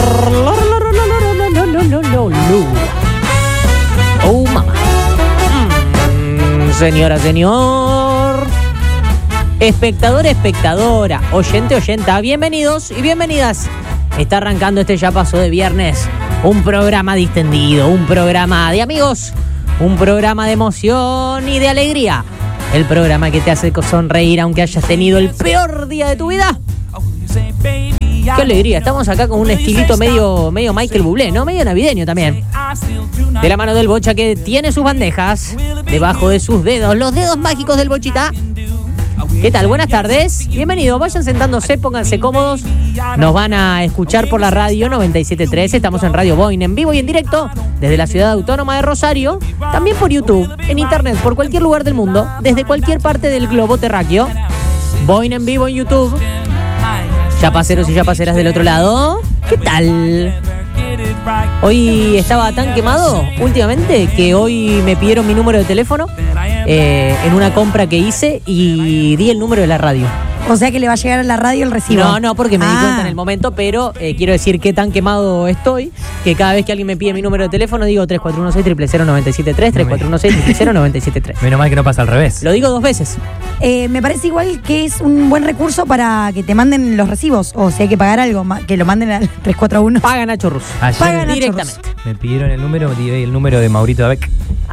Oh, mamá. Señora, señor. Espectador, espectadora. Oyente, oyenta. Bienvenidos y bienvenidas. Está arrancando este Ya Pasó de viernes. Un programa distendido, un programa de amigos, un programa de emoción y de alegría. El programa que te hace sonreír aunque hayas tenido el peor día de tu vida. ¡Qué alegría! Estamos acá con un estilito medio Michael Bublé, ¿no? Medio navideño también. De la mano del Bocha, que tiene sus bandejas debajo de sus dedos, los dedos mágicos del Bochita. ¿Qué tal? Buenas tardes. Bienvenidos. Vayan sentándose, pónganse cómodos. Nos van a escuchar por la radio 97.3. Estamos en Radio Boing, en vivo y en directo desde la ciudad autónoma de Rosario. También por YouTube, en internet, por cualquier lugar del mundo, desde cualquier parte del globo terráqueo. Boing en vivo en YouTube. Yapaceros y yapaceras del otro lado. ¿Qué tal? Hoy estaba tan quemado últimamente que hoy me pidieron mi número de teléfono en una compra que hice y di el número de la radio. O sea que le va a llegar a la radio el recibo. No, porque me di cuenta en el momento, pero quiero decir qué tan quemado estoy, que cada vez que alguien me pide mi número de teléfono digo 3416-000-973, 3416-000-973. Menos mal que no pasa al revés. Lo digo 2 veces. Me parece igual que es un buen recurso para que te manden los recibos. O si hay que pagar algo, que lo manden al 341. Paga Nacho Russo. Ayer Directamente. me pidieron el número, di el número de Maurito Dabec.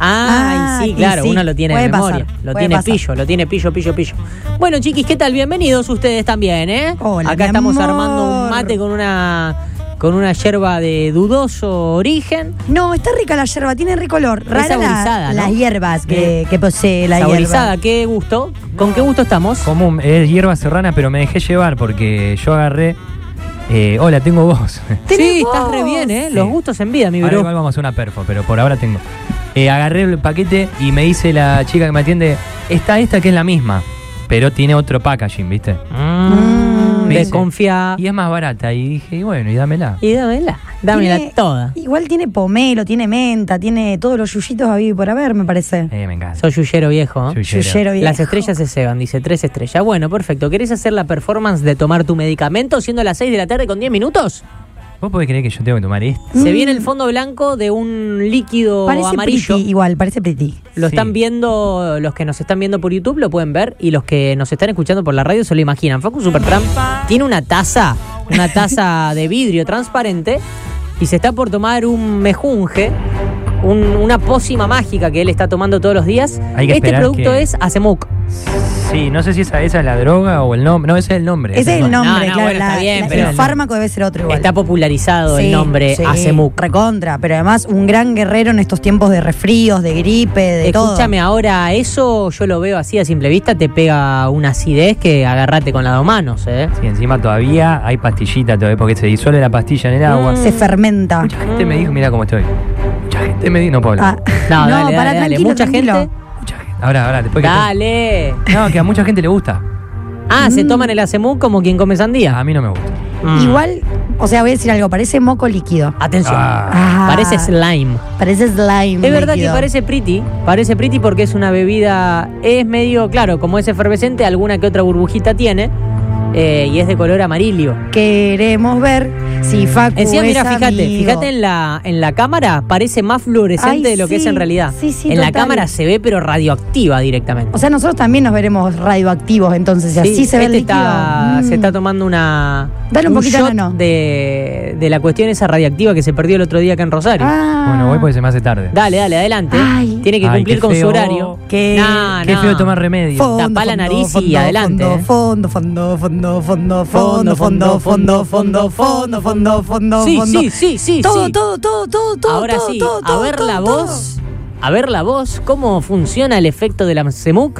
Sí, claro, sí, uno lo tiene en memoria. Lo tiene pillo. Bueno, chiquis, ¿qué tal? Bienvenidos ustedes también, ¿eh? Hola, acá mi estamos amor. armando un mate con una yerba de dudoso origen. No, está rica la yerba, tiene rico olor. Rara saborizada, ¿no? las hierbas que posee la Saborizada, hierba. ¿qué gusto? ¿Con qué gusto estamos? Común, es hierba serrana, pero me dejé llevar porque yo agarré. Hola, tengo voz. Sí, estás re bien, ¿eh? Sí. Los gustos en vida, mi Ahora bro. igual vamos a hacer una perfo, pero por ahora tengo. Agarré el paquete y me dice la chica que me atiende, está esta que es la misma, pero tiene otro packaging, ¿viste? Me dice, Desconfía. Y es más barata. Y dije, y bueno, y dámela. Y dámela Tiene- toda. Igual tiene pomelo, tiene menta, tiene todos los yuyitos a vivir por haber, me parece. Me encanta. Soy yuyero viejo, ¿eh? Yuyero viejo. Las estrellas se ceban, dice 3 estrellas. Bueno, perfecto. ¿Querés hacer la performance de tomar tu medicamento siendo las 6 de la tarde con 10 minutos? ¿Vos podés creer que yo tengo que tomar esto? Se viene el fondo blanco de un líquido Parece amarillo. pretty, igual, parece pretty. Lo Sí. están viendo, los que nos están viendo por YouTube lo pueden ver y los que nos están escuchando por la radio se lo imaginan. Facu Supertramp tiene una taza de vidrio transparente y se está por tomar un mejunje, una pócima mágica que él está tomando todos los días. Hay que Este esperar producto que- es Acemuc. Sí, no sé si esa es la droga o el nombre. No, ese es el nombre. Ese es el nombre, No, claro. bueno, está bien, pero el fármaco debe ser otro igual. Está popularizado el Sí, nombre sí, Acemuc. recontra, pero además un gran guerrero en estos tiempos de resfríos, de gripe, de todo. Escúchame, ahora eso yo lo veo así a simple vista, te pega una acidez que agarrate con las 2 manos, ¿eh? Sí, encima todavía hay pastillita todavía porque se disuelve la pastilla en el agua. Se fermenta. Mucha gente me dijo, mira cómo estoy. Mucha gente me dijo, no puedo hablar. No, dale, pará, dale. tranquilo, Mucha tranquilo. gente. Mucha gente. Ahora, después que... Dale. No, que a mucha gente le gusta. Se toman el Acemuc como quien come sandía. A mí no me gusta. Igual, o sea, voy a decir algo, parece moco líquido. Atención. Ah. Parece slime. Parece slime. Es verdad líquido. que parece pretty porque es una bebida, es medio, claro, como es efervescente, alguna que otra burbujita tiene, y es de color amarillo. Queremos ver si Facu Encima, es mira, fíjate amigo. en la cámara, parece más fluorescente Ay, de lo que sí, es en realidad. sí, sí, en la total. cámara se ve, pero radioactiva directamente. O sea, nosotros también nos veremos radioactivos, entonces, si Sí, así se ve el este líquido. se está tomando Dale un poquito, shot Nano. de la cuestión esa radioactiva que se perdió el otro día acá en Rosario. Bueno, voy porque se me hace tarde. Dale, adelante. Ay. Tiene que Ay, cumplir qué con su feo. horario. Qué- No, Qué no. feo tomar remedio. Fondo, Tapá la fondo, nariz y fondo, adelante, Fondo, fondo, fondo, fondo, fondo, fondo, fondo, fondo, fondo, fondo, fondo, Sí, fondo. sí. Todo, todo. Ahora todo, sí, todo, a ver todo, la todo. voz. A ver la voz, cómo funciona el efecto de la Acemuc.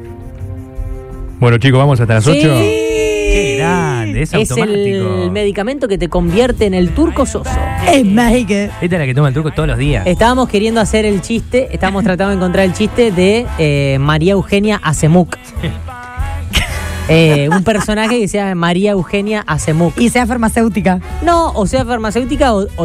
Bueno, chicos, vamos hasta las Sí. 8. Qué grande, es Es automático. el medicamento que te convierte en el turco soso. Es mágico. Esta es la que toma el truco todos los días. Estábamos queriendo hacer el chiste, estábamos tratando de encontrar el chiste de María Eugenia Acemuc. Un personaje que sea María Eugenia Asemuc. Y sea farmacéutica. No, o sea farmacéutica o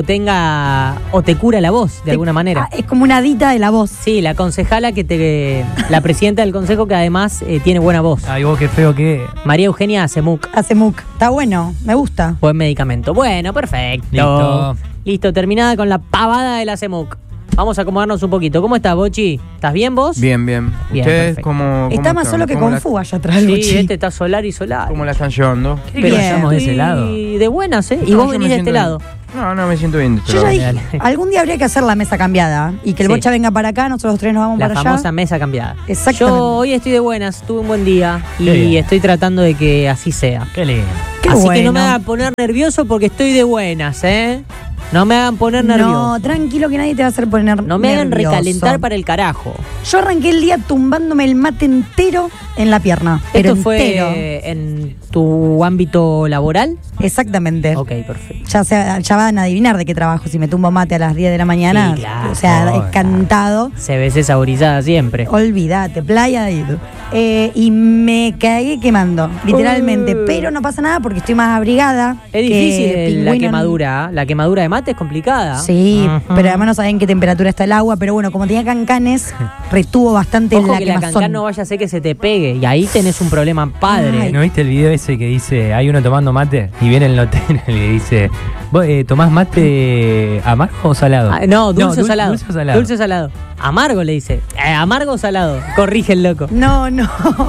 te cura la voz de alguna manera. Es como una dita de la voz. Sí, la concejala la presidenta del consejo que además tiene buena voz. Ay, vos qué feo que. María Eugenia Asemuc. Asemuc. Está bueno, me gusta. Buen medicamento. Bueno, perfecto. Listo, terminada con la pavada de la Asemuc. Vamos a acomodarnos un poquito. ¿Cómo estás, Bochi? ¿Estás bien vos? Bien, bien. Bien, ¿Ustedes perfecto. cómo Está más están? solo que ¿Cómo con la- Fu allá atrás. el Sí, Bochi. este está solar y solar. ¿Cómo la están llevando? ¿Qué que vayamos de ese lado? Y de buenas, ¿eh? Y No, vos yo venís me de este siento lado. bien. No, me siento bien de este Yo ya lado. dije, algún día habría que hacer la mesa cambiada y que el Sí. Bocha venga para acá, nosotros tres nos vamos La para famosa allá. mesa cambiada. Exactamente. Yo hoy estoy de buenas, tuve un buen día y Qué bien. estoy tratando de que así sea. Qué lindo. Qué así que bueno. no me hagan poner nervioso porque estoy de buenas, ¿eh? No me hagan poner No, nervioso. tranquilo que nadie te va a hacer poner No me hagan nervioso. recalentar para el carajo. Yo arranqué el día tumbándome el mate entero en la pierna. Pero ¿Esto fue entero. en tu ámbito laboral? Exactamente. Ok, perfecto. Ya van a adivinar de qué trabajo. Si me tumbo mate a las 10 de la mañana, Sí, claro. o sea, Oh, es cantado. CBC saborizada siempre. Olvídate, playa de ido. Y me cagué quemando, literalmente. Pero no pasa nada porque estoy más abrigada. Es que difícil la pingüino. quemadura. La quemadura de mate es complicada. Sí, Ujú. pero además no saben qué temperatura está el agua. Pero bueno, como tenía cancanes, retuvo bastante Ojo la que la quemazón. cancán no vaya a ser que se te pegue. Y ahí tenés un problema padre. Ay. ¿No viste el video ese que dice, hay uno tomando mate y viene el notero y le dice, ¿vos tomás mate amargo o salado? Ah, no, dulce o salado. Dulce o salado. Dulce o salado. Amargo le dice. ¿Amargo o salado? Corrige el loco. No, no.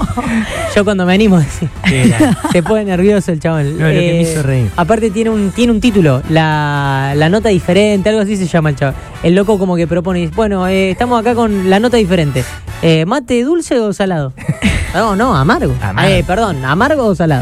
Yo cuando me animo decir. Sí, Se pone nervioso el chabón. No, lo que me hizo reír. Aparte tiene un título, la nota diferente, algo así se llama el chabón. El loco como que propone, bueno, estamos acá con la nota diferente. ¿Mate dulce o salado? No, amargo. Amargo. Perdón, ¿amargo o salado?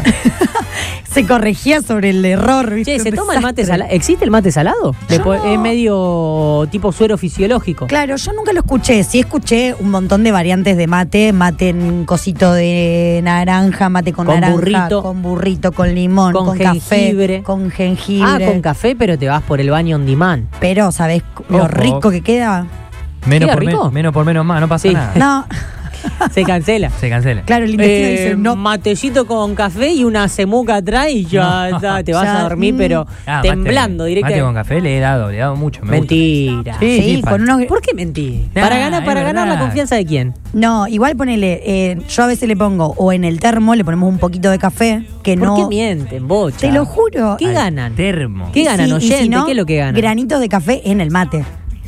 Se corregía sobre el error, ¿viste? Che, ¿se Un toma el mate desastre. salado? ¿Existe el mate salado? Es medio tipo suero fisiológico. Claro, yo nunca lo escuché. Sí escuché un montón de variantes de mate. Mate en cosito de naranja, mate con naranja, con burrito, con limón, con con jengibre. café, con jengibre. Ah, con café, pero te vas por el baño on demand. Pero, ¿sabés lo Ojo. rico que queda? Menos ¿Queda por, rico? menos por menos más, no pasa Sí. nada. No, Se cancela. Se cancela. claro, el intestino dice no. Matecito con café y una semuca atrás y ya No. está, te vas Ya, a dormir, pero Ah, temblando mate directamente. con café le he dado mucho. Me gusta. Mentira. Sí, Sí, pa- con unos. ¿Por qué mentir? Nah, para es ganar la verdad. confianza de quién. No, igual ponele. Yo a veces le pongo, o en el termo le ponemos un poquito de café, que ¿Por no. qué mienten, bocha? Te lo juro. ¿Qué Al ganan? Termo. ¿Qué ganan, Y oyente? si no, ¿Qué es lo que ganan? Granitos de café en el mate.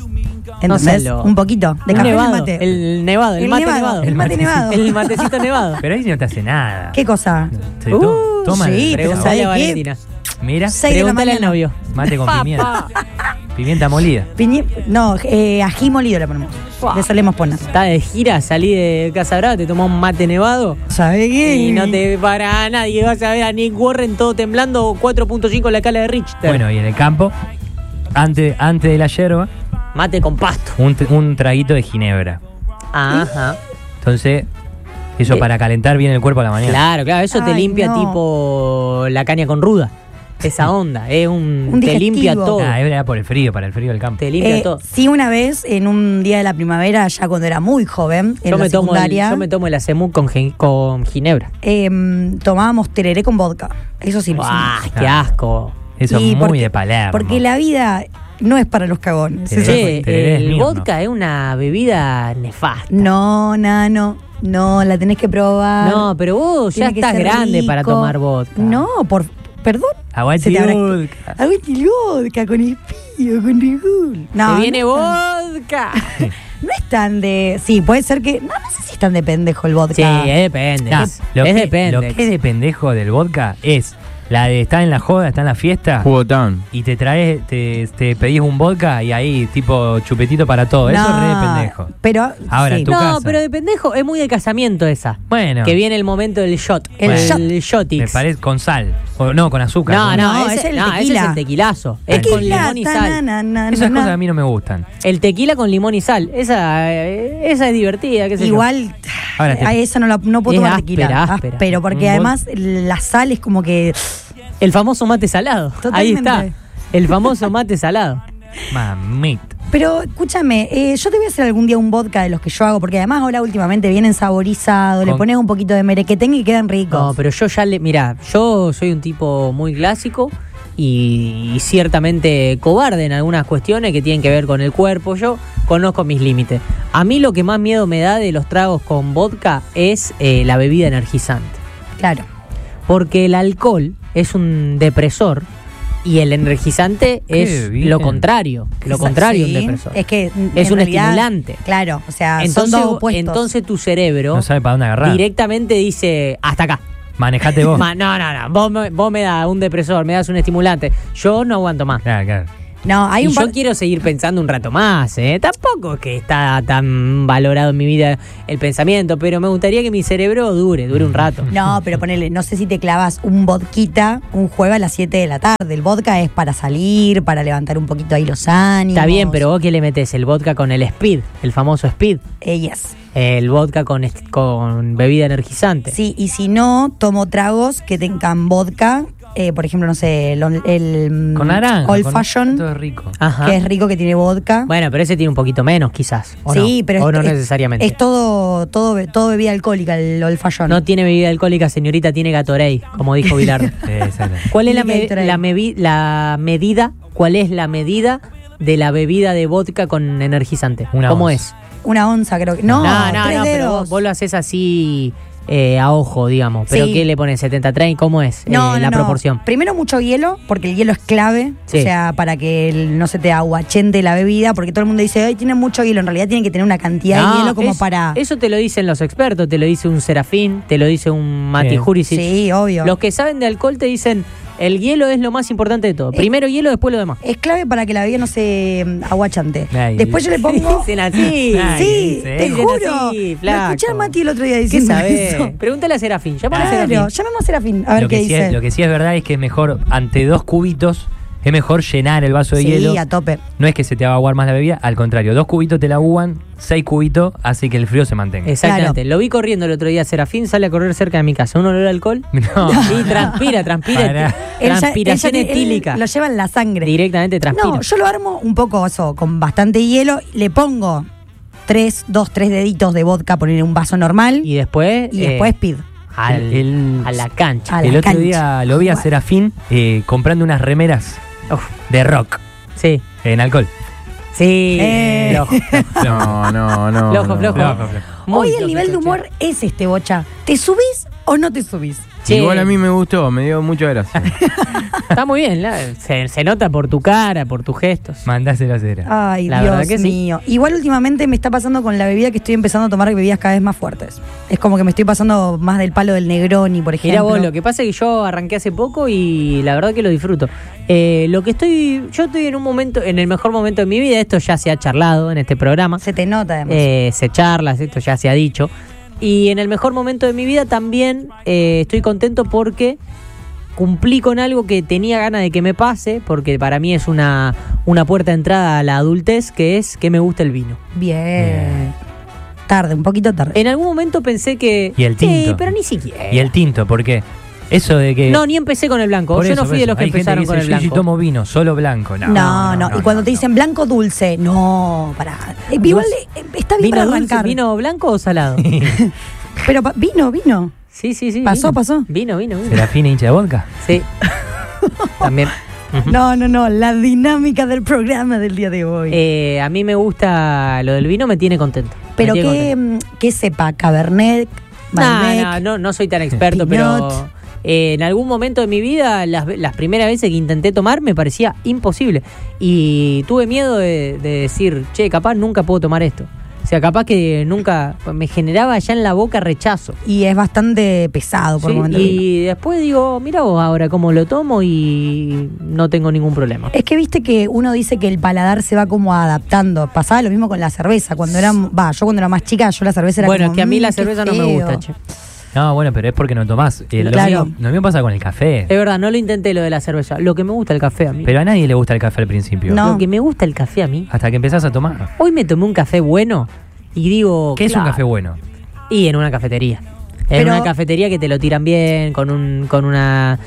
No ¿Entendés? sé, Un poquito de Un café nevado, en el mate. El nevado, el El mate nevado, nevado. el mate nevado. El matecito nevado. Pero ahí no te hace nada. ¿Qué cosa? Se toma sí, el pero sabor. Preguntale a ¿sabes qué? Valentina. Mira, 6 de la Preguntale al mañana. novio. mate con Pa, pimienta. pa. Pimienta molida. No, ají molido le ponemos. Fua. Le solemos poner. Estás de gira, salí de Casa Brava, te tomás un mate nevado. ¿Sabés qué? Y no te para nadie, vas a ver a Nick Warren todo temblando, 4.5 en la escala de Richter. Bueno, y en el campo, antes de la yerba, Mate con pasto. un traguito de ginebra. Ajá. Entonces, eso para calentar bien el cuerpo a la mañana. Claro, eso te Ay, limpia no. tipo la caña con ruda. Esa onda, es Un te digestivo. limpia todo. Era por el frío, para el frío del campo. Te limpia todo. Sí, una vez, en un día de la primavera, ya cuando era muy joven, en Yo la me, tomo secundaria, yo me tomo el acemú con ginebra. tomábamos tereré con vodka. Eso sí lo ¡Ah, hicimos. qué asco! Eso Y es muy porque- de Palermo. Porque la vida no es para los cagones. Tereré. Eso- Che, tereré es el mío, vodka es una bebida nefasta. No, nano. No, la tenés que probar. No, pero vos ya Tiene que estás ser grande para rico. tomar vodka. No, perdón. Aguante Se te habrá- vodka. Aguante el vodka con espío, con rigul. No, ¡Se viene no es tan- vodka! No es tan de. Sí, puede ser que. No sé si es tan de pendejo el vodka. Sí, depende. Nah, lo que depende. es de pendejo del vodka es la de estar en la joda, estar en la fiesta Jugotán. y te traes, te pedís un vodka y ahí tipo chupetito para todo. Eso es re de pendejo. Pero. Ahora, sí. tu No, casa. pero de pendejo es muy de casamiento esa. Bueno, Que viene el momento del shot. El shot. shotix. me parece con sal. O no, con azúcar. No, No, ese, es el no, ese tequila. es el tequilazo. Es con Tequila, limón y ta, sal. na, na, Esas na, cosas na. a mí no me gustan. El tequila con limón y sal. Esa es divertida, qué sé yo. Igual, Ahora te- a eso no puedo Es tomar áspera, tequila. áspera. Pero porque Un además la sal es como que. El famoso mate salado. Ahí Totalmente. está. El famoso mate salado. Mamita. Pero escúchame, yo te voy a hacer algún día un vodka de los que yo hago, porque además ahora últimamente vienen saborizados, le pones un poquito de merequetén y quedan ricos. No, pero yo ya mirá, yo soy un tipo muy clásico y ciertamente cobarde en algunas cuestiones que tienen que ver con el cuerpo. Yo conozco mis límites. A mí lo que más miedo me da de los tragos con vodka es la bebida energizante. Claro. Porque el alcohol es un depresor y el energizante es lo contrario. Lo contrario de un depresor. Es que es un estimulante. Claro, o sea, entonces, son dos opuestos. Entonces tu cerebro no sabe para dónde agarrar. Directamente dice, hasta acá. Manejate vos. No. Vos me das un depresor, me das un estimulante. Yo no aguanto más. Claro. No, hay yo quiero seguir pensando un rato más, ¿eh? Tampoco es que está tan valorado en mi vida el pensamiento, pero me gustaría que mi cerebro dure un rato. No, pero ponele, no sé si te clavas un vodquita un jueves a las 7 de la tarde. El vodka es para salir, para levantar un poquito ahí los ánimos. Está bien, pero vos ¿qué le metés? El vodka con el speed, el famoso speed. Yes. El vodka con bebida energizante. Sí, y si no, tomo tragos que tengan vodka. Por ejemplo, no sé, el con naranja, Old Fashion, todo es rico. Ajá. Que es rico, que tiene vodka. Bueno, pero ese tiene un poquito menos, quizás. Sí, no? pero o no necesariamente. Es todo bebida alcohólica, el Old Fashion. No tiene bebida alcohólica, señorita, tiene Gatorade, como dijo Bilardo. ¿Cuál es la medida? ¿Cuál es la medida de la bebida de vodka con energizante? ¿Cómo es? Una onza, creo que. No, tres dedos. Pero vos lo haces así a ojo, digamos. ¿Pero qué le pones? ¿70-30? ¿Cómo es la proporción? Primero mucho hielo, porque el hielo es clave. Sí. O sea, para que no se te aguachente la bebida, porque todo el mundo dice, ay, tiene mucho hielo. En realidad tiene que tener una cantidad de hielo como para... Eso te lo dicen los expertos, te lo dice un Serafín, te lo dice un Mati Jurisic. Sí, obvio. Los que saben de alcohol te dicen... El hielo es lo más importante de todo. Primero hielo, después lo demás. Es clave para que la bebida no se aguachante. Ay, después yo le pongo... Dicen así. Sí, te juro. Así, lo escuché a Mati el otro día diciendo eso. Pregúntale a Serafín. Llamamos a Serafín. A ver qué dice. Lo que sí es verdad es que es mejor, ante 2 cubitos, es mejor llenar el vaso de hielo. Sí, a tope. No es que se te va a aguar más la bebida, al contrario, 2 cubitos te la aguan, 6 cubitos, hace que el frío se mantenga. Exactamente. Claro. Lo vi corriendo el otro día. Serafín sale a correr cerca de mi casa. Un olor a alcohol. No. Y transpira. Transpiración etílica. Lo lleva en la sangre. Directamente transpira. No, yo lo armo un poco eso, con bastante hielo. Le pongo 3 deditos de vodka, poner en un vaso normal. Y después speed. A la cancha. El otro día lo vi a Serafín comprando unas remeras de rock. Sí. En alcohol. Sí. Flojo. Hoy el nivel de humor es Bocha. ¿Te subís o no te subís? Sí. Igual a mí me gustó, me dio mucha gracia. Está muy bien, se nota por tu cara, por tus gestos. Mandáselo a hacer. Ay, Dios mío. Sí. Igual últimamente me está pasando con la bebida que estoy empezando a tomar bebidas cada vez más fuertes. Es como que me estoy pasando más del palo del Negroni, por ejemplo. Mirá vos, lo que pasa es que yo arranqué hace poco y la verdad que lo disfruto. Yo estoy en el mejor momento de mi vida. Esto ya se ha charlado en este programa. Se te nota además. Se charla, esto ya se ha dicho. Y en el mejor momento de mi vida también estoy contento porque cumplí con algo que tenía ganas de que me pase, porque para mí es una puerta de entrada a la adultez, que es que me gusta el vino. Bien. Tarde, un poquito tarde. En algún momento pensé que... Y el tinto. Sí, pero ni siquiera. Y el tinto, porque eso de que... No, ni empecé con el blanco. Yo no fui de los que empezaron con el blanco. Yo tomo vino, solo blanco. No. Y cuando te dicen blanco dulce, no, pará. Igual está bien para arrancar. ¿Vino blanco o salado? Pero vino. Sí. Pasó. Vino. ¿Serafín hincha de vodka? Sí. También. No, la dinámica del programa del día de hoy. A mí me gusta lo del vino, me tiene contento. Pero ¿qué sepa? Cabernet, Malbec. No soy tan experto, pero en algún momento de mi vida, las primeras veces que intenté tomar, me parecía imposible. Y tuve miedo de decir, capaz nunca puedo tomar esto. O sea, capaz que nunca me generaba ya en la boca rechazo. Y es bastante pesado por momentos. Y después digo, mira vos ahora cómo lo tomo y no tengo ningún problema. Es que viste que uno dice que el paladar se va como adaptando. Pasaba lo mismo con la cerveza. Yo cuando era más chica, yo la cerveza era como... Bueno, es que a mí la qué cerveza feo. no me gusta, che. No, bueno, pero es porque no tomás. Claro. Lo mismo pasa con el café. Es verdad, no lo intenté lo de la cerveza. Lo que me gusta el café a mí. Pero a nadie le gusta el café al principio. No. Lo que me gusta el café a mí. Hasta que empezás a tomar. Hoy me tomé un café bueno y digo... ¿Qué es un café bueno? Y en una cafetería. En una cafetería que te lo tiran bien, con una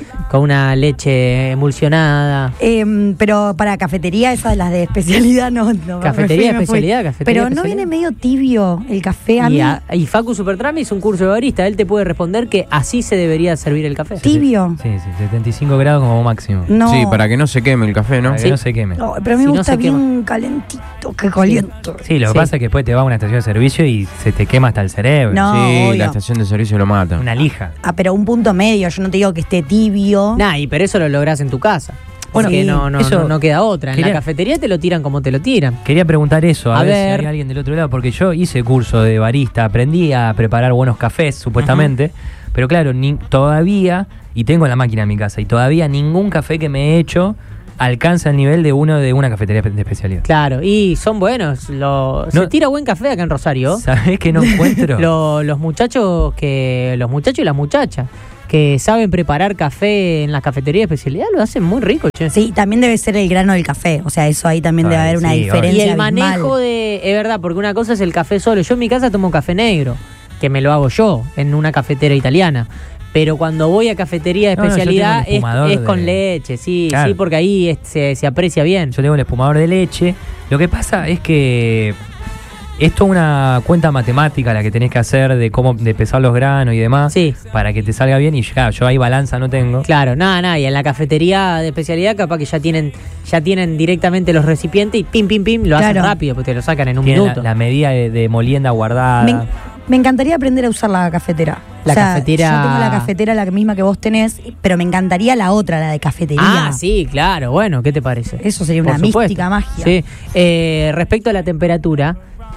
leche emulsionada. Pero para cafetería, esas las de especialidad no. Cafetería de especialidad. Pero no viene medio tibio el café a mí. Y Facu Supertrami hizo un curso de barista. Él te puede responder que así se debería servir el café. ¿Tibio? Sí, 75 grados como máximo. No. Sí, para que no se queme el café, ¿no? Para que no se queme. No, pero a mí me gusta bien calentito, que caliente. Sí, lo que pasa es que después te va a una estación de servicio y se te quema hasta el cerebro. No, sí, obvio. la estación de servicio lo mata. Una lija. Pero un punto medio, yo no te digo que esté tibio. Pero eso lo lográs en tu casa. Bueno, que sí, no queda otra. En la cafetería te lo tiran como te lo tiran. Quería preguntar eso, a ver si hay ver. alguien del otro lado, porque yo hice curso de barista, aprendí a preparar buenos cafés, supuestamente, pero claro, todavía, y tengo la máquina en mi casa, y todavía ningún café que me he hecho alcanza el nivel de uno de una cafetería de especialidad. Claro, y son buenos. Se tira buen café acá en Rosario. ¿Sabés que no encuentro? Los muchachos y las muchachas que saben preparar café en las cafeterías de especialidad lo hacen muy rico, che. Sí, también debe ser el grano del café. O sea, eso ahí también debe haber una diferencia. Y el abismal. manejo es verdad, porque una cosa es el café solo. Yo en mi casa tomo café negro, que me lo hago yo en una cafetera italiana. Pero cuando voy a cafetería de especialidad es con leche, sí, claro. Sí, porque ahí se aprecia bien. Yo tengo el espumador de leche. Lo que pasa es que es toda una cuenta matemática la que tenés que hacer de pesar los granos y demás, sí, para que te salga bien. Y claro, yo ahí balanza no tengo. Claro, nada, y en la cafetería de especialidad capaz que ya tienen directamente los recipientes y pim, lo hacen rápido, porque te lo sacan en un minuto. La medida de molienda guardada. Me encantaría aprender a usar la cafetera. Cafetera. Yo tengo la cafetera, la misma que vos tenés, pero me encantaría la otra, la de cafetería. Ah, sí, claro. Bueno, ¿qué te parece? Eso sería una mística magia. Sí. Respecto a la temperatura,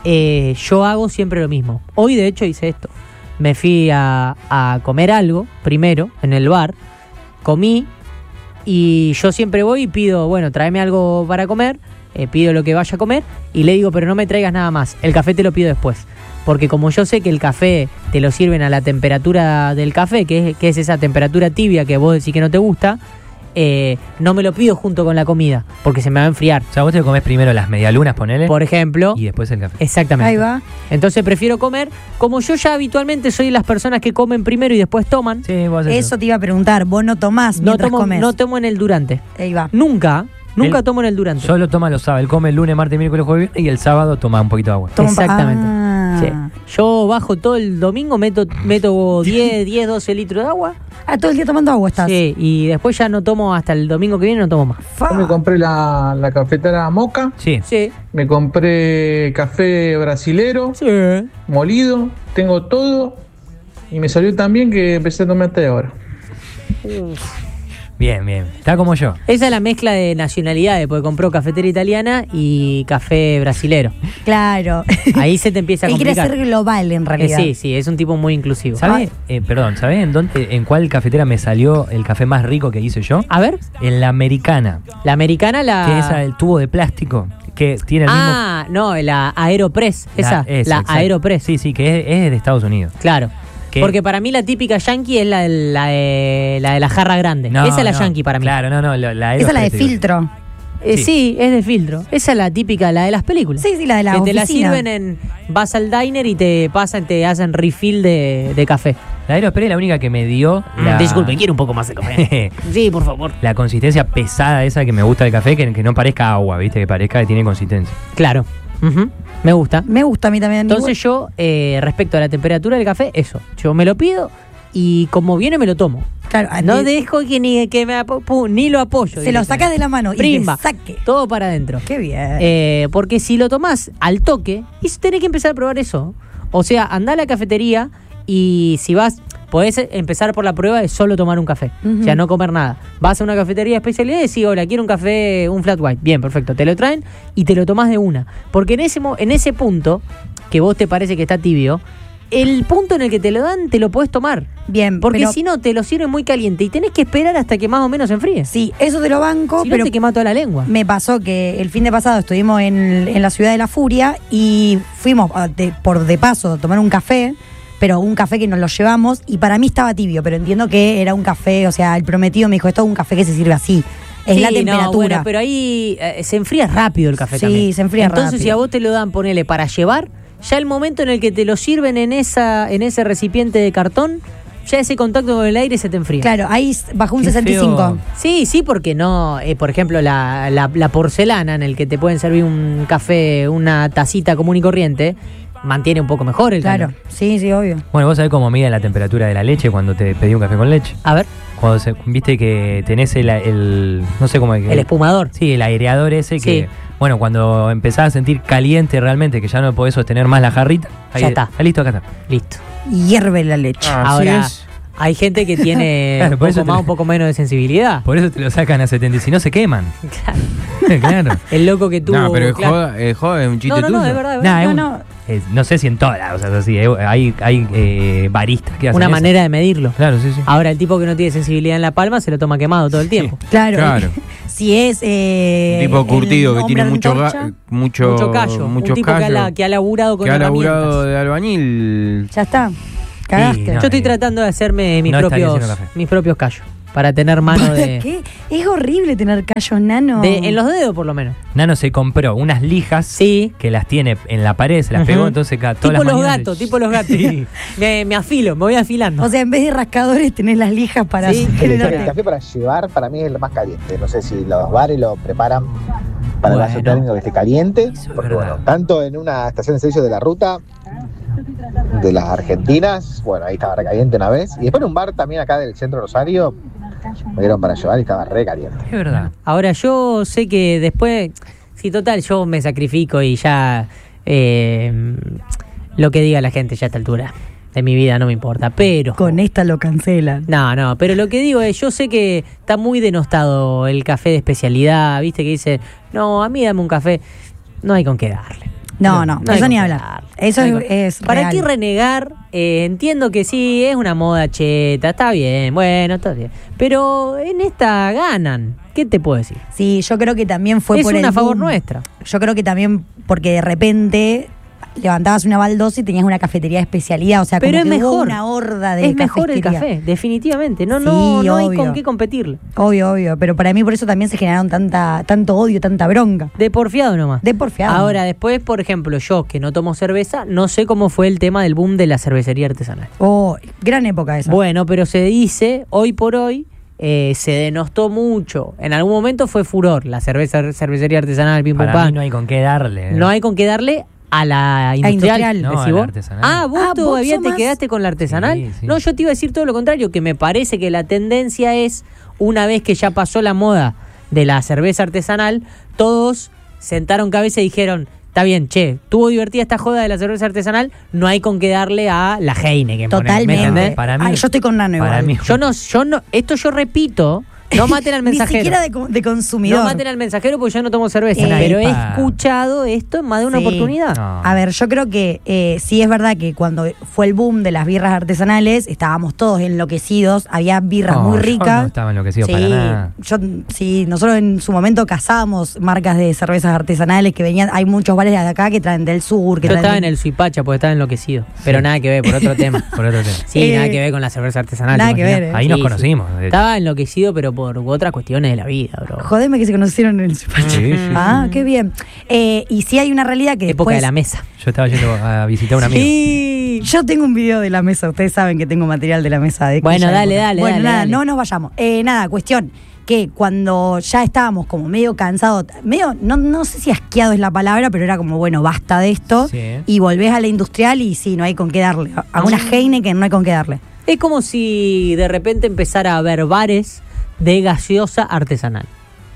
yo hago siempre lo mismo. Hoy, de hecho, hice esto. Me fui a comer algo primero en el bar, comí y yo siempre voy y pido, bueno, tráeme algo para comer, pido lo que vaya a comer y le digo, pero no me traigas nada más. El café te lo pido después. Porque como yo sé que el café te lo sirven a la temperatura del café, que es esa temperatura tibia que vos decís que no te gusta, no me lo pido junto con la comida, porque se me va a enfriar. O sea, vos te comés primero las medialunas, ponele. Por ejemplo. Y después el café. Exactamente. Ahí va. Entonces prefiero comer, como yo ya habitualmente soy de las personas que comen primero y después toman. Sí, vos haces eso te iba a preguntar, vos no tomás mientras comés. No tomo en el durante. Ahí va. Nunca tomo en el durante. Solo toma los sábados. Él come el lunes, martes, miércoles, jueves y el sábado toma un poquito de agua. Exactamente. Sí. Yo bajo todo el domingo, meto 10, 12 litros de agua. Todo el día tomando agua estás. Sí, y después ya no tomo hasta el domingo que viene, no tomo más. Yo me compré la cafetera Moca. Sí. Me compré café brasilero. Sí. Molido. Tengo todo. Y me salió tan bien que empecé a tomar té ahora. Bien. Está como yo. Esa es la mezcla de nacionalidades, porque compró cafetera italiana y café brasilero. Claro. Ahí se te empieza a complicar. Él quiere ser global, en realidad. Sí, es un tipo muy inclusivo. ¿Sabés en cuál cafetera me salió el café más rico que hice yo? A ver. En la Americana. La Americana, que es el tubo de plástico que tiene el mismo... Ah, no, la Aeropress. La Aeropress. Sí, que es de Estados Unidos. Claro. Porque para mí la típica yankee es la de la jarra grande. Esa es la yankee para mí. Claro, no. Esa es la de filtro. Sí, es de filtro. Esa es la típica, la de las películas. Sí, la de la que oficina. te la sirven vas al diner y te hacen refill de café. La Aeropress es la única que me dio... Disculpe, quiero un poco más de café. Sí, por favor. La consistencia pesada esa que me gusta del café, que no parezca agua, ¿viste? Que parezca que tiene consistencia. Claro. Me gusta. Me gusta a mí también. Entonces yo, respecto a la temperatura del café, eso. Yo me lo pido y como viene me lo tomo. Claro, no dejo que ni lo apoyo. Se lo sacas de la mano Primba, y te saque. Todo para adentro. Qué bien. Porque si lo tomás al toque, tenés que empezar a probar eso. O sea, andá a la cafetería y si vas... Podés empezar por la prueba de solo tomar un café, o sea, no comer nada. Vas a una cafetería de especialidad y decís, hola, quiero un café, un flat white. Bien, perfecto, te lo traen y te lo tomás de una. Porque en ese punto, que vos te parece que está tibio, el punto en el que te lo dan, te lo podés tomar. Bien, porque si no, te lo sirven muy caliente y tenés que esperar hasta que más o menos se enfríe. Sí, eso te lo banco, si pero no te quema toda la lengua. Me pasó que el fin de pasado estuvimos en la ciudad de la Furia y fuimos de paso a tomar un café, pero un café que nos lo llevamos y para mí estaba tibio, pero entiendo que era un café, o sea, el prometido me dijo, esto es un café que se sirve así. Es la temperatura. Bueno, pero ahí se enfría rápido el café también. Sí, se enfría rápido. Entonces, si a vos te lo dan, ponele, para llevar, ya el momento en el que te lo sirven en ese recipiente de cartón, ya ese contacto con el aire se te enfría. Claro, ahí bajó un Qué 65. feo. Sí, porque no, por ejemplo, la porcelana en el que te pueden servir un café, una tacita común y corriente, mantiene un poco mejor el Claro, calor. sí, obvio. Bueno, ¿vos sabés cómo mide la temperatura de la leche cuando te pedí un café con leche? A ver, Viste que tenés el no sé cómo es. el espumador. Sí, el aireador ese Sí. que, bueno, cuando empezás a sentir caliente realmente, que ya no podés sostener más la jarrita, ahí Ya está. Listo, acá está. Listo. Hierve la leche. Ahora, es. hay gente que tiene Claro, un por poco eso más, un poco menos de sensibilidad. Por eso te lo sacan a 70, si no se queman. Claro. Claro. El loco que tuvo. No, pero es claro. joda, es un chiste No, tuyo. es verdad. Nah, es No, no sé si en todas las cosas así. Hay baristas que hacen Una eso. manera de medirlo. Claro, sí. Ahora el tipo que no tiene sensibilidad en la palma se lo toma quemado todo el tiempo. Claro. Claro. Si es. Un tipo curtido que tiene mucho Mucho callo. muchos un tipo callos, que ha laburado con que ha herramientas. laburado de albañil. Ya está. Cagaste. Sí, no. Yo estoy tratando de hacerme No estaría haciendo café. mis propios callos. Para tener mano de, ¿Qué? Es horrible tener callos nano. en los dedos por lo menos. Nano se compró unas lijas Sí. que las tiene en la pared, se las pegó, Ujú. entonces todas Tipo las los mañanas- gatos, tipo los gatos. Sí. Me afilo, me voy afilando. O sea, en vez de rascadores tenés las lijas para Sí, generar- El café para llevar para mí es lo más caliente. No sé si los bares lo preparan para el vaso Bueno. térmico que esté caliente. Eso es Porque verdad. bueno, tanto en una estación de servicio de la ruta de las Argentinas, bueno, ahí estaba re caliente una vez. Y después en un bar también acá del centro de Rosario, me dieron para llevar y estaba re caliente. Es verdad. Ahora yo sé que después, sí, total, yo me sacrifico y ya lo que diga la gente ya a esta altura de mi vida no me importa, pero... Con esta lo cancelan. No, pero lo que digo es, yo sé que está muy denostado el café de especialidad, viste que dice, no, a mí dame un café, no hay con qué darle. No, hay eso con ni qué hablar. darle. Eso No hay con- es ¿Para real. qué renegar? Entiendo que sí, es una moda cheta, está bien, bueno, está bien. Pero en esta ganan, ¿qué te puedo decir? Sí, yo creo que también fue Es por una el favor boom. nuestra. Yo creo que también porque de repente levantabas una baldosa y tenías una cafetería de especialidad, o sea, Pero como es que hubo mejor. una horda de Es mejor el cafetería. café, definitivamente. No, Sí, no hay obvio. con qué competirle. Obvio, pero para mí por eso también se generaron tanto odio, tanta bronca. De porfiado nomás. De porfiado. Ahora, después, por ejemplo, yo que no tomo cerveza, no sé cómo fue el tema del boom de la cervecería artesanal. Oh, gran época esa. Bueno, pero se dice, hoy por hoy, se denostó mucho. En algún momento fue furor la cervecería artesanal, pim pum Para mí pam. no hay con qué darle. No hay con qué darle a la industrial. industrial. No, ¿decís a la vos? artesanal. Ah, ¿vos Ah, todavía vos te sos quedaste con la artesanal? Sí, sí. No, yo te iba a decir todo lo contrario, que me parece que la tendencia es, una vez que ya pasó la moda de la cerveza artesanal, todos sentaron cabeza y dijeron, está bien, che, tuvo divertida esta joda de la cerveza artesanal, no hay con qué darle a la Heineken. ponele, ¿me Totalmente. entendés? Para mí- Yo estoy con Nano para igual. mí- Yo no, esto yo repito, no maten al mensajero. Ni siquiera de consumidor. No maten al mensajero porque yo no tomo cerveza. Una Pero he IPA. escuchado esto en más de una Sí. oportunidad. No. A ver, yo creo que sí es verdad que cuando fue el boom de las birras artesanales, estábamos todos enloquecidos, había birras No, muy yo ricas. no estaba enloquecido para nada. Sí, nosotros en su momento cazábamos marcas de cervezas artesanales que venían, hay muchos bares de acá que traen del sur, que Yo traen estaba en del- el Suipacha porque estaba enloquecido. Pero nada que ver, por otro tema. Por otro tema. Sí, Eh, nada que ver con la cerveza artesanal. nada ¿te que imaginas? ver, Ahí nos Sí, conocimos. de hecho. Estaba enloquecido, pero por otras cuestiones de la vida, bro. Jodeme que se conocieron en el Suipacha. Sí, sí, Ah, qué bien. Y sí hay una realidad que Época después... de la mesa. Yo estaba yendo a visitar a un amigo. Sí. Yo tengo un video de la mesa, ustedes saben que tengo material de la mesa. De Bueno, aquella dale, época. dale, Bueno, dale, nada, dale. no nos vayamos. Nada, cuestión que cuando ya estábamos como medio cansados, medio, no sé si asqueado es la palabra, pero era como, bueno, basta de esto, Sí. y volvés a la industrial y sí, no hay con qué darle. A una Heineken no hay con qué darle. Es como si de repente empezara a haber bares de gaseosa artesanal.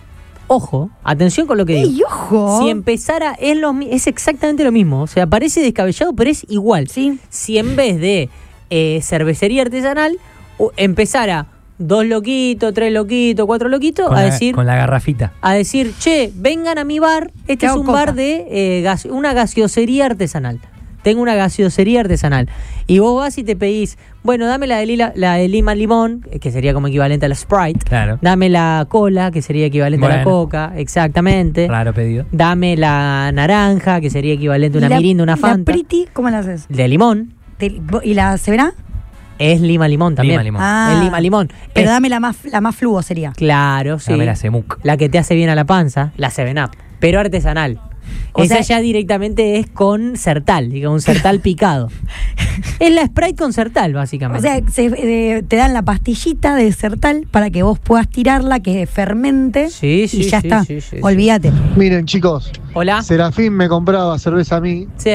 Ojo, atención con lo que digo. ¡Ey, ojo! Si empezara, es exactamente lo mismo. O sea, parece descabellado, pero es igual. Sí. Si en vez de cervecería artesanal, empezara 2 loquitos, 3 loquitos, 4 loquitos, Con la garrafita. a decir, che, vengan a mi bar, este Te es hago un coca. bar de una gaseosería artesanal. Tengo una gaseosería artesanal. Y vos vas y te pedís, bueno, dame la de lima limón, que sería como equivalente a la Sprite. Claro. Dame la cola, que sería equivalente a la Bueno. coca, exactamente. Raro pedido. Dame la naranja, que sería equivalente a una ¿Y la- mirinda, una y Fanta. ¿La Pretty cómo la haces? De limón. ¿Y la Severá? Es lima limón también. Lima limón. Ah. Es lima limón. Pero Es- dame la más fluo sería. Claro, sí. Dame la Semuc. La que te hace bien a la panza, la 7-Up. Pero artesanal. O Esa sea- ya directamente es con Sertal, digamos, un Sertal picado. Es la Sprite con Sertal, O básicamente. sea, te dan la pastillita de Sertal para que vos puedas tirarla, que fermente Sí, sí, y ya sí, está. sí, sí, sí. Olvídate. Miren, chicos, Hola. Serafín me compraba cerveza a mí. Sí,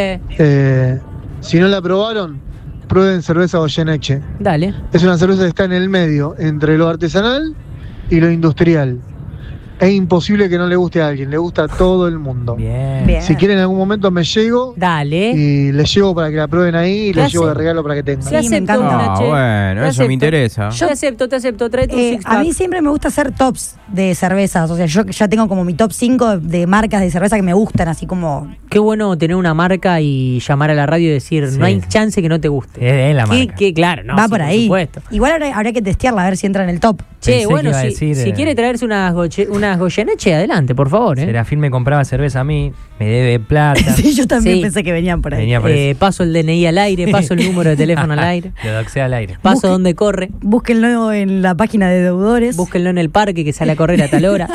Si no la probaron, prueben cerveza Goyeneche. dale. Es una cerveza que está en el medio, entre lo artesanal y lo industrial. Es imposible que no le guste a alguien, le gusta a todo el mundo. Bien. Bien. Si quieren en algún momento me llego Dale. y les llevo para que la prueben ahí y Te les llevo de hace- regalo para que tengan. Sí, me acepto encanta. una, che. bueno, Te eso me interesa. Yo te acepto. Trae tu six A pack. mí siempre me gusta hacer tops de cervezas. O sea, yo ya tengo como mi top 5 de marcas de cerveza que me gustan, así como. Qué bueno tener una marca y llamar a la radio y decir, Sí. no hay chance que no te guste. Es la ¿Qué, marca. claro, no, va sí, por ahí. supuesto. Igual habrá que testearla a ver si entra en el top. Che, Pensé que bueno, iba a si, decir, si quiere traerse unas Goyeneche, adelante, por favor. Serafín me compraba cerveza a mí, me debe plata. Sí, yo también Sí. pensé que venían por ahí. Venía por eso. Paso el DNI al aire, paso el número de teléfono al aire, Lo doxé al aire. paso Busque- donde corre, Búsquenlo en la página de deudores. búsquenlo en el parque que sale a correr a tal hora.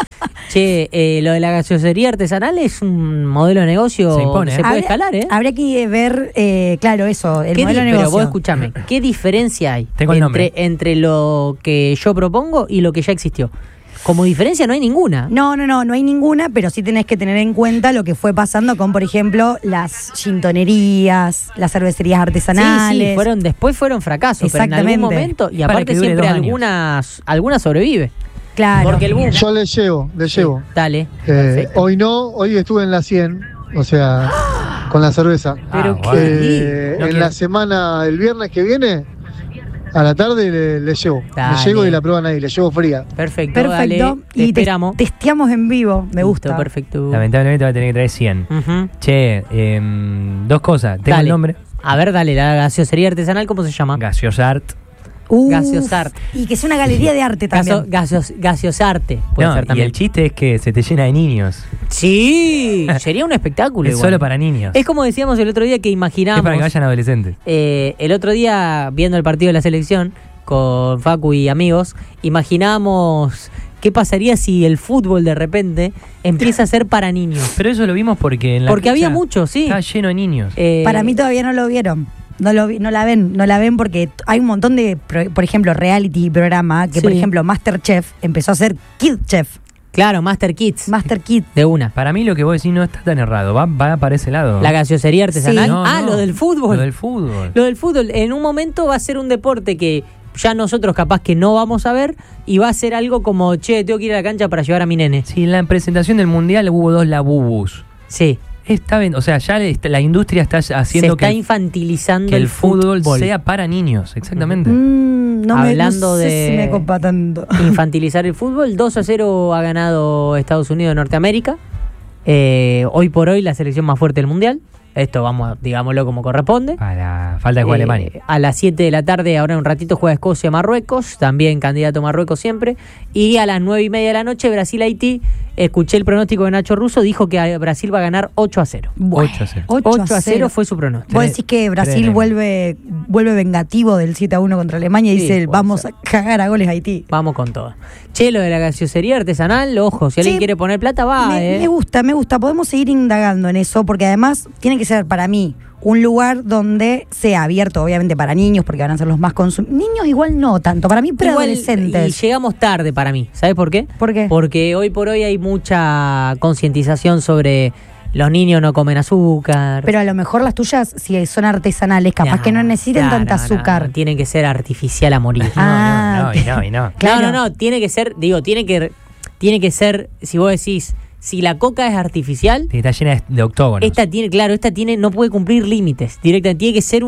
Che, lo de la gaseosería artesanal es un modelo de negocio Se impone, que ¿eh? se puede Habría- escalar, ¿eh? Habría que ver, claro, eso, el ¿Qué modelo de pero negocio. vos escúchame, ¿qué diferencia hay Tengo el nombre. entre lo que yo propongo y lo que ya existió? Como diferencia no hay ninguna. No hay ninguna, pero sí tenés que tener en cuenta lo que fue pasando con, por ejemplo, las gintonerías, las cervecerías artesanales. Sí, después fueron fracasos, pero en algún Exactamente. momento, y Para aparte que dure siempre 2 años. algunas sobrevive. Claro. Porque el boom. Yo les llevo. Dale. Perfecto. Hoy no, hoy estuve en la 100, o sea, con la cerveza. Pero Ah, qué bueno. lindo. No En quiero- la semana, el viernes que viene, a la tarde les llevo. Dale. Les llego y la prueban ahí, les llevo fría. Perfecto, Perfecto. dale. Te Y esperamos. testeamos en vivo. Me Listo, gusta. perfecto. Lamentablemente va a tener que traer 100. Ujú. Che, 2 cosas. Tengo Dale. el nombre. A ver, dale, la gaseosería artesanal, ¿cómo se llama? Gaseosart. Uf, Gaseosart. Y que es una galería de arte también. Gaseosarte, puede No, ser y también. el chiste es que se te llena de niños. Sí, sería un espectáculo. Es igual. solo para niños. Es como decíamos el otro día que Es imaginábamos. para que vayan adolescentes. El otro día, viendo el partido de la selección con Facu y amigos, imaginábamos qué pasaría si el fútbol de repente empieza a ser para niños. Pero eso lo vimos porque en la Porque había cancha muchos, sí. Estaba lleno de niños. Para mí todavía no lo vieron. No la ven porque hay un montón de, por ejemplo, reality y programa que, por Sí. ejemplo, Masterchef empezó a ser Kid Chef. Claro, Master Kids. Master Kid. De una. Para mí lo que vos decís no está tan errado. Va para ese lado. La gaseosería artesanal. Sí. No, Ah, no. lo del fútbol. Lo del fútbol. Lo del fútbol. En un momento va a ser un deporte que ya nosotros capaz que no vamos a ver y va a ser algo como, che, tengo que ir a la cancha para llevar a mi nene. Sí, en la presentación del mundial hubo 2 labubus. Sí. Está bien, o sea, ya la industria está Se haciendo está que infantilizando el el fútbol sea para niños, exactamente. Hablando no sé de- si me copa tanto. infantilizar el fútbol. 2-0 ha ganado Estados Unidos de Norteamérica. Hoy por hoy la selección más fuerte del mundial. Esto digámoslo como corresponde. Para falta de jugar Alemania. A las 7 de la tarde, ahora en un ratito, juega Escocia-Marruecos, también candidato Marruecos siempre. Y a las 9:30 de la noche, Brasil-Haití. Escuché el pronóstico de Nacho Russo, dijo que Brasil va a ganar 8-0. 8-0. 8-0 fue su pronóstico. Vos decís que Brasil Tres. vuelve vengativo del 7-1 contra Alemania y Sí, dice, puede vamos ser. a cagar a goles a Haití. Vamos con todo. Che, lo de la gaseosería artesanal, ojo, si alguien Sí. quiere poner plata, va, Me gusta. Podemos seguir indagando en eso porque además tiene que ser para mí un lugar donde sea abierto, obviamente, para niños, porque van a ser los más niños igual no tanto, para mí Igual, preadolescentes. y llegamos tarde para mí. ¿Sabes por qué? ¿Por qué? Porque hoy por hoy hay mucha concientización sobre los niños no comen azúcar. Pero a lo mejor las tuyas, si son artesanales, capaz que no necesiten Claro, tanta no, azúcar. no, tienen que ser artificial a morir. Ah, No. Claro. No, tiene que ser, tiene que ser, si vos decís, si la coca es artificial, Está llena de octógonos. esta tiene, no puede cumplir límites. Directamente, tiene que ser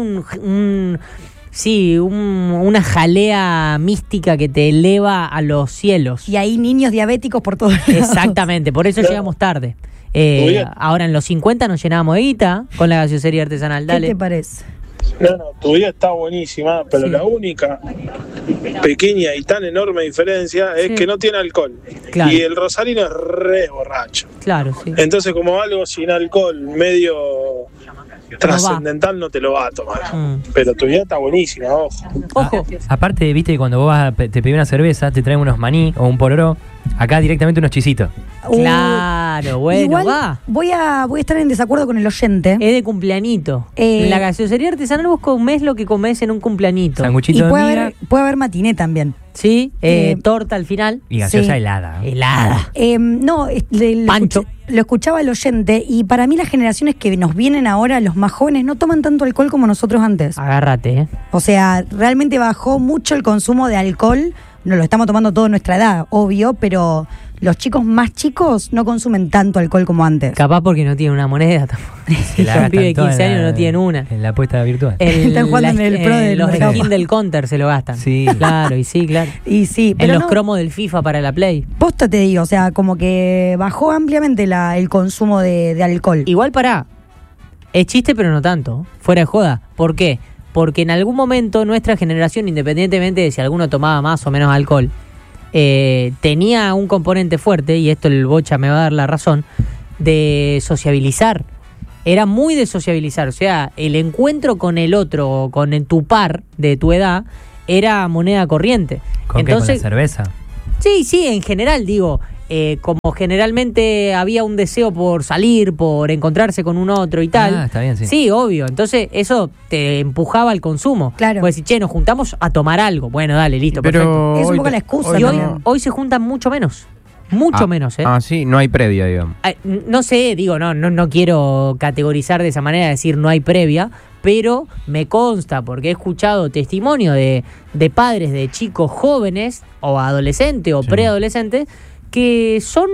una jalea mística que te eleva a los cielos. Y hay niños diabéticos por todos lados. Exactamente, por eso llegamos tarde. Ahora en los 50 nos llenábamos de guita con la gaseosería artesanal. ¿Qué Dale. te parece? No, tu vida está buenísima, pero Sí. la única pequeña y tan enorme diferencia es Sí. que no tiene alcohol. Claro. Y el rosarino es re borracho. Claro, sí. Entonces, como algo sin alcohol, medio trascendental no te lo va a tomar. Pero tu vida está buenísima, ojo. Aparte, viste, cuando vos te pedís una cerveza, te traen unos maní o un pororó. Acá directamente unos chisitos. Claro, bueno, igual va. Voy a estar en desacuerdo con el oyente. Es de cumpleañito. En la gaseosería artesanal vos comés lo que comés en un cumpleañito. Sanguchito Y de miga. puede haber matiné también. Sí, torta al final. Y gaseosa Sí. helada. Helada. No, Pancho. Lo escuchaba el oyente y para mí las generaciones que nos vienen ahora, los más jóvenes, no toman tanto alcohol como nosotros antes. Agárrate, O sea, realmente bajó mucho el consumo de alcohol. No lo estamos tomando todo nuestra edad, obvio, pero los chicos más chicos no consumen tanto alcohol como antes. Capaz porque no tienen una moneda tampoco. Se la Un gastan pibe de toda 15 en años la- no tienen una. En la apuesta virtual. Están jugando en el pro del los mercado. skins del counter se lo gastan. Sí. Claro, y sí, claro. Y sí, En pero los no, cromos del FIFA para la Play. posta te digo, o sea, como que bajó ampliamente el consumo de alcohol. Igual es chiste, pero no tanto. Fuera de joda. ¿Por qué? Porque en algún momento nuestra generación, independientemente de si alguno tomaba más o menos alcohol, tenía un componente fuerte, y esto el Bocha me va a dar la razón, de sociabilizar. Era muy de sociabilizar. O sea, el encuentro con el otro, con tu par de tu edad, era moneda corriente. ¿Con qué? ¿Con la cerveza? Sí, en general, digo, como generalmente había un deseo por salir, por encontrarse con un otro y tal. Ah, está bien, sí. Sí, obvio. Entonces, eso te empujaba al consumo. Claro. Pues si, che, nos juntamos a tomar algo. Bueno, dale, listo, perfecto. Es un poco la excusa Y hoy, también. hoy se juntan mucho menos. Mucho menos, ¿eh? Sí, no hay previa, digamos. Ay, no sé, digo, no quiero categorizar de esa manera, decir no hay previa, pero me consta, porque he escuchado testimonio de padres de chicos jóvenes, o adolescentes, o preadolescentes, que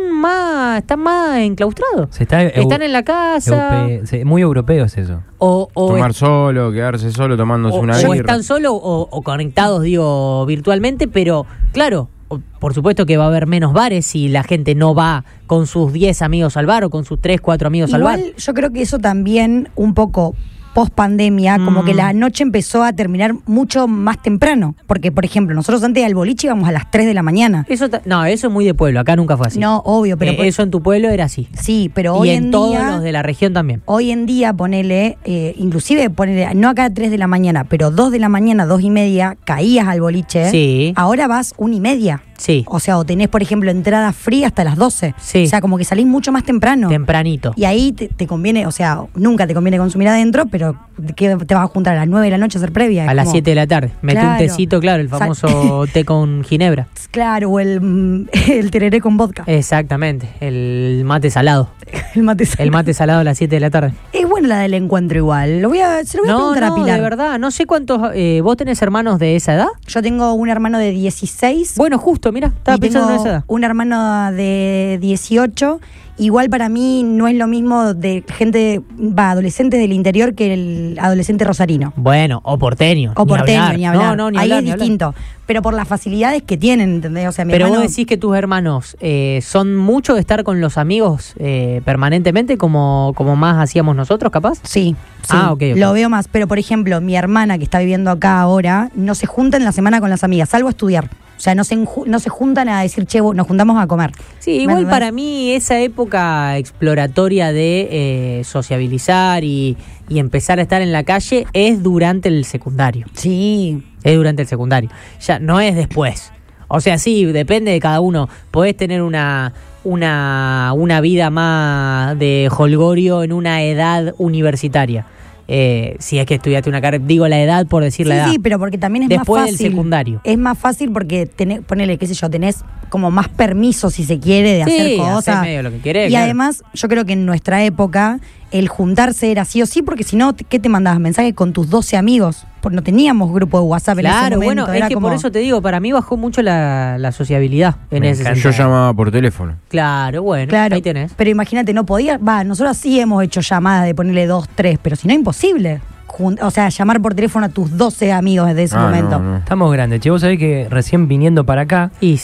están más enclaustrados. Están en la casa. Muy europeo es eso. O Tomar solo, quedarse solo tomándose una o birra. están solos o conectados, digo, virtualmente, pero claro, por supuesto que va a haber menos bares si la gente no va con sus 10 amigos al bar o con sus 3, 4 amigos al bar. Igual yo creo que eso también un poco post pandemia, como que la noche empezó a terminar mucho más temprano. Porque, por ejemplo, nosotros antes al boliche íbamos a las 3 de la mañana. Eso es muy de pueblo, acá nunca fue así. No, obvio, pero eso en tu pueblo era así. Sí, pero Y hoy en en todos día, los de la región también. hoy en día ponele, inclusive ponele, no acá a 3 de la mañana, pero 2 de la mañana, 2:30, caías al boliche. Sí. Ahora vas 1:30. Sí. O sea, o tenés, por ejemplo, entrada fría hasta las 12. Sí. O sea, como que salís mucho más temprano. Tempranito. Y ahí te conviene, o sea, nunca te conviene consumir adentro, pero que te vas a juntar a las 9 de la noche a hacer previa. Es A las como- 7 de la tarde. Mete un Claro. tecito, claro, el famoso té con ginebra. Claro, o el tereré con vodka. Exactamente, el mate salado. El mate salado. El mate salado a las 7 de la tarde. Es buena la del encuentro igual. Se lo voy a preguntar a Pilar. de verdad, no sé cuántos... ¿Vos tenés hermanos de esa edad? Yo tengo un hermano de 16. Bueno, justo, mira, estaba y pensando tengo en esa edad. un hermano de 18. Igual para mí no es lo mismo de gente, adolescentes del interior que el adolescente rosarino. Bueno, o porteño. O porteño, ni hablar. No, ni Ahí hablar, es ni hablar. distinto. Pero por las facilidades que tienen, ¿entendés? O sea, mi Pero hermano, vos decís que tus hermanos son mucho de estar con los amigos permanentemente como más hacíamos nosotros, capaz. Sí, sí, Ah, ok. lo veo más. Pero, por ejemplo, mi hermana que está viviendo acá ahora no se junta en la semana con las amigas, salvo a estudiar. O sea, no se juntan a decir, che, nos juntamos a comer. Sí, ¿Me igual entendés? para mí esa época exploratoria de sociabilizar y empezar a estar en la calle es durante el secundario. Sí. Es durante el secundario. Ya no es después. O sea, sí, depende de cada uno. Podés tener una vida más de holgorio en una edad universitaria. Si es que estudiaste una carrera, digo la edad por decir la edad. Sí, pero porque también es Después más del fácil. secundario. Es más fácil porque ponele, qué sé yo, tenés como más permiso, si se quiere, de hacer Sí, cosas. hacés medio lo que querés, y claro. además, yo creo que en nuestra época el juntarse era sí o sí, porque si no, ¿qué te mandabas? Mensajes con tus 12 amigos. Porque no teníamos grupo de WhatsApp en ese Claro, momento. bueno, es era que como- por eso te digo, para mí bajó mucho la sociabilidad en ese Yo sentido. llamaba por teléfono. Claro, bueno, Claro, ahí tenés. pero imagínate, no podía, nosotros sí hemos hecho llamadas de ponerle 2, 3, pero si no, imposible. O sea, llamar por teléfono a tus 12 amigos desde ese momento. Estamos grandes, che. Vos sabés que recién viniendo para acá, Y sí.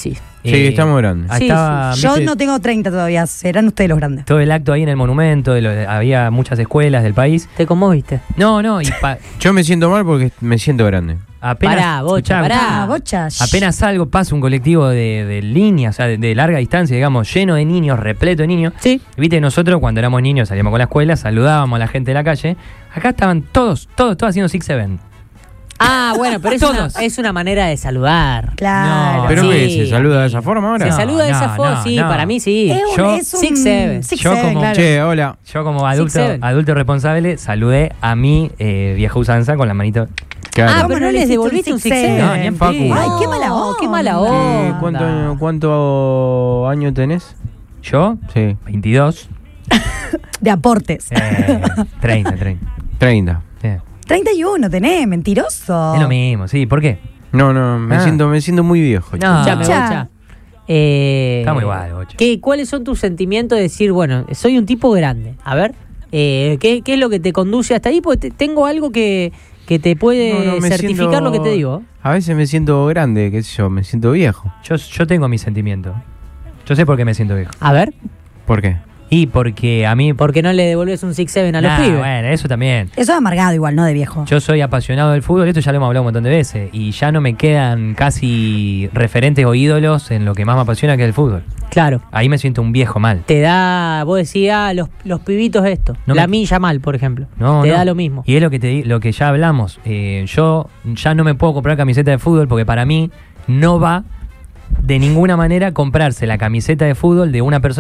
Sí, estamos grandes. Ahí Sí, estaba, Yo ¿viste? no tengo 30 todavía, serán ustedes los grandes. Todo el acto ahí en el monumento, había muchas escuelas del país. ¿Te conmoviste? No, y Yo me siento mal porque me siento grande. apenas. Pará, Bocha, escuchá, pará. Bocha. Apenas salgo, pasa un colectivo de línea, o sea, de larga distancia, digamos, lleno de niños, repleto de niños. Sí. Viste, nosotros cuando éramos niños salíamos con la escuela, saludábamos a la gente de la calle. Acá estaban todos haciendo 6-7. Ah, bueno, pero Todos. es una manera de saludar. Claro. No, ¿Pero sí. qué? ¿Se saluda de esa forma ahora? Se No, saluda de esa no, forma, no, sí, no. para mí sí. Es un 6'7". Yo como- claro. Che, hola. Yo como 6'7". adulto responsable saludé a mi vieja usanza con la manito. Claro. Ah, ¿Cómo pero no no le les hiciste un devolviste un 6'7"? 6'7". No, ni en Facu. pedo. Ay, qué mala onda. Qué mala ¿Qué- onda. ¿Cuánto años tenés? Yo, Sí. 22, De aportes. 30. 30. Sí. 31 tenés, mentiroso. Es lo mismo, sí. ¿Por qué? No, me siento muy viejo. No. Escuchame, Bocha. Bocha. Estamos igual, Bocha. ¿Cuáles son tus sentimientos de decir, bueno, soy un tipo grande? A ver, ¿qué es lo que te conduce hasta ahí? Porque tengo algo que te puede No, me certificar siento- lo que te digo. A veces me siento grande, qué sé yo, me siento viejo. Yo tengo mis sentimientos. Yo sé por qué me siento viejo. A ver, ¿Por qué? Y porque a mí... ¿por qué no le devolves un 6'7" a los Nah, pibes? bueno, eso también. Eso es amargado igual, no de viejo. Yo soy apasionado del fútbol, esto ya lo hemos hablado un montón de veces, y ya no me quedan casi referentes o ídolos en lo que más me apasiona, que es el fútbol. Claro. Ahí me siento un viejo mal. Te da, vos decías, los pibitos esto. No la me- milla mal, por ejemplo. No, te no. da lo mismo. Y es lo que lo que ya hablamos. Yo ya no me puedo comprar camiseta de fútbol porque para mí no va de ninguna manera comprarse la camiseta de fútbol de una persona